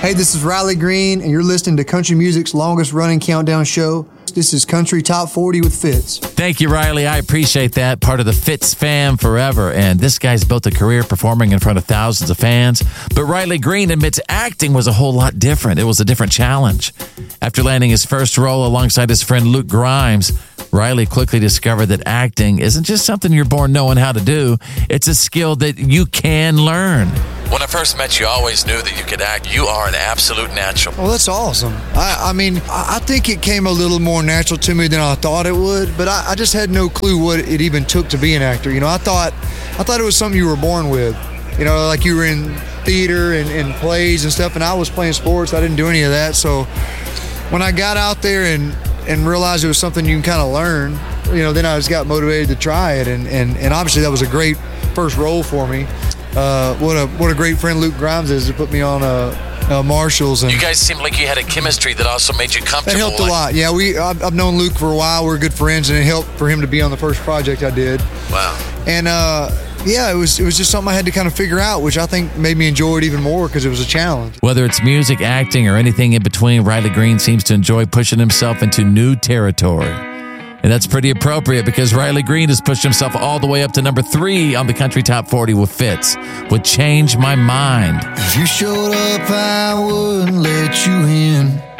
Hey, this is Riley Green, and you're listening to country music's longest-running countdown show. This is Country Top 40 with Fitz. Thank you, Riley. I appreciate that. Part of the Fitz fam forever. And this guy's built a career performing in front of thousands of fans. But Riley Green admits acting was a whole lot different. It was a different challenge. After landing his first role alongside his friend Luke Grimes, Riley quickly discovered that acting isn't just something you're born knowing how to do. It's a skill that you can learn. When I first met you, I always knew that you could act. You are an absolute natural. Well, that's awesome. I think it came a little more natural to me than I thought it would, but I just had no clue what it even took to be an actor. You know, I thought it was something you were born with. You know, like you were in theater and plays and stuff, and I was playing sports. I didn't do any of that. So when I got out there and realized it was something you can kind of learn, you know, then I just got motivated to try it, and obviously that was a great first role for me. What a great friend Luke Grimes is to put me on Marshalls. And you guys seemed like you had a chemistry that also made you comfortable. That helped a lot. Yeah, I've known Luke for a while. We're good friends, and it helped for him to be on the first project I did. Wow. And yeah, it was just something I had to kind of figure out, which I think made me enjoy it even more because it was a challenge. Whether it's music, acting, or anything in between, Riley Green seems to enjoy pushing himself into new territory. And that's pretty appropriate because Riley Green has pushed himself all the way up to number 3 on the Country Top 40 with Fitz, with Change My Mind. If you showed up, I wouldn't let you in.